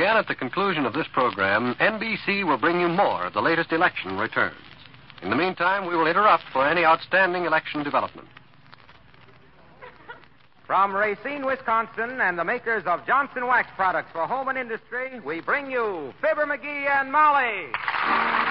Again, at the conclusion of this program, NBC will bring you more of the latest election returns. In the meantime, we will interrupt for any outstanding election development. From Racine, Wisconsin, and the makers of Johnson Wax products for home and industry, we bring you Fibber McGee and Molly.